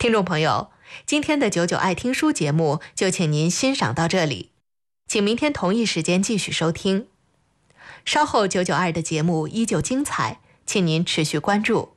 听众朋友，今天的99爱听书节目就请您欣赏到这里，请明天同一时间继续收听。稍后992的节目依旧精彩，请您持续关注。